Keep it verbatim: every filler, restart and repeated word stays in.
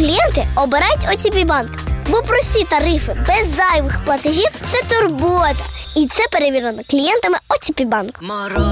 клієнти обирають о ті пі банк. Бо прості тарифи без зайвих платежів – це турбота. І це перевірено клієнтами о ті пі банку.